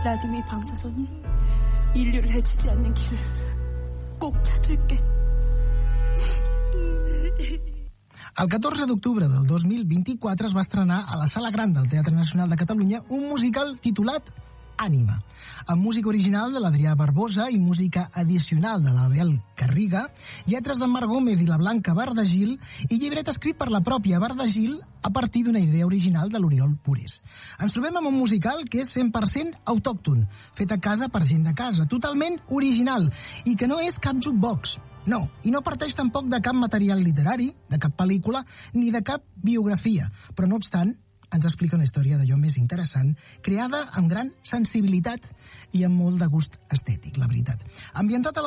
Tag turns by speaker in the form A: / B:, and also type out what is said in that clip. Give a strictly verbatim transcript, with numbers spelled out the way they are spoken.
A: 라디미 방사선이 인류를 해치지 않는 길을 꼭 찾을게.
B: El catorze d'octubre del dos mil vint-i-quatre es va estrenar a la Sala Gran del Teatre Nacional de Catalunya un musical titulat Ànima, amb música original de l'Adrià Barbosa i música addicional de l'Abel Garriga, lletres d'en Marc Gómez i la Blanca Bardagil i llibret escrit per la pròpia Bardagil a partir d'una idea original de l'Oriol Pures. Ens trobem amb un musical que és cent per cent autòcton, fet a casa per gent de casa, totalment original i que no és cap jukebox. No, i no parteix tampoc de cap material literari, de cap pel·lícula, ni de cap biografia, però no obstant, ens explica una història d'allò més interessant, creada amb gran sensibilitat i amb molt de gust estètic, la veritat. Ambientat a la